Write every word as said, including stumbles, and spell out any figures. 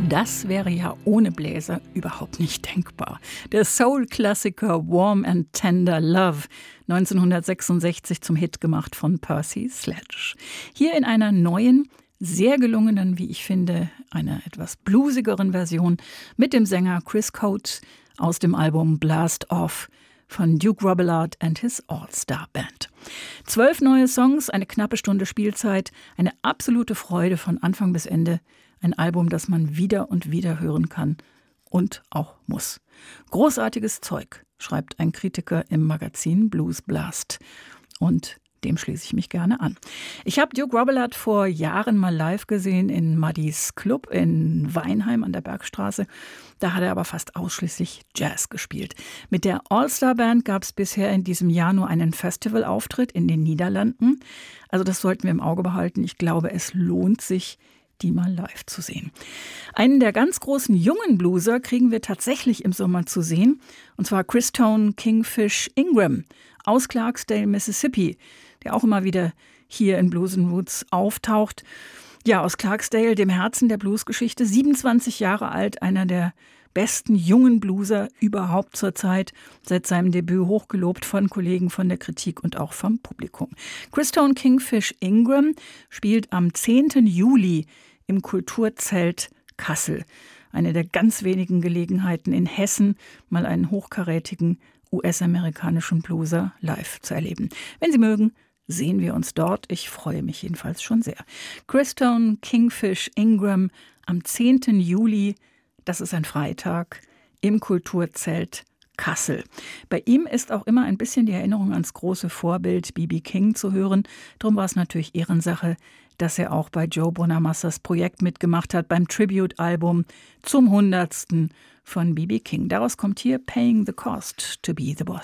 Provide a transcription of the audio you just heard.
Das wäre ja ohne Bläser überhaupt nicht denkbar. Der Soul-Klassiker Warm and Tender Love, neunzehnhundertsechsundsechzig zum Hit gemacht von Percy Sledge. Hier in einer neuen, sehr gelungenen, wie ich finde, einer etwas bluesigeren Version mit dem Sänger Chris Coates aus dem Album Blast Off von Duke Robillard and his All-Star Band. Zwölf neue Songs, eine knappe Stunde Spielzeit, eine absolute Freude von Anfang bis Ende. Ein Album, das man wieder und wieder hören kann und auch muss. Großartiges Zeug, schreibt ein Kritiker im Magazin Blues Blast. Und dem schließe ich mich gerne an. Ich habe Duke Robillard vor Jahren mal live gesehen in Muddys Club in Weinheim an der Bergstraße. Da hat er aber fast ausschließlich Jazz gespielt. Mit der All-Star Band gab es bisher in diesem Jahr nur einen Festivalauftritt in den Niederlanden. Also das sollten wir im Auge behalten. Ich glaube, es lohnt sich, die mal live zu sehen. Einen der ganz großen jungen Blueser kriegen wir tatsächlich im Sommer zu sehen. Und zwar Christone Kingfish Ingram aus Clarksdale, Mississippi, der auch immer wieder hier in Blues and Roots auftaucht. Ja, aus Clarksdale, dem Herzen der Bluesgeschichte, siebenundzwanzig Jahre alt, einer der besten jungen Blueser überhaupt zur Zeit, seit seinem Debüt hochgelobt von Kollegen von der Kritik und auch vom Publikum. Christone Kingfish Ingram spielt am zehnten Juli im Kulturzelt Kassel. Eine der ganz wenigen Gelegenheiten in Hessen, mal einen hochkarätigen U S-amerikanischen Blueser live zu erleben. Wenn Sie mögen, sehen wir uns dort. Ich freue mich jedenfalls schon sehr. Christone Kingfish Ingram am zehnten Juli, das ist ein Freitag, im Kulturzelt Kassel. Bei ihm ist auch immer ein bisschen die Erinnerung ans große Vorbild B B King zu hören. Darum war es natürlich Ehrensache, dass er auch bei Joe Bonamassas Projekt mitgemacht hat, beim Tribute-Album zum hundertsten von B B King. Daraus kommt hier Paying the Cost to be the Boss.